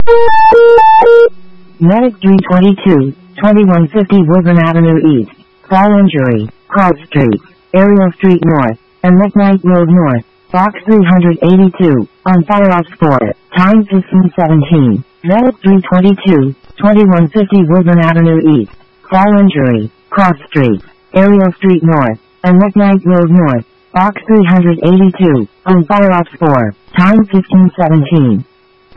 Medic 322, 2150 Woodland Avenue East, Fall Injury, Cross Street, Ariel Street North, and McKnight Road North, Box 382, on fire off 4, time 1517. Medic 322, 2150 Woodland Avenue East, Fall Injury, Cross Street, Ariel Street North, and McKnight Road North, Box 382, on fire off 4, time 1517.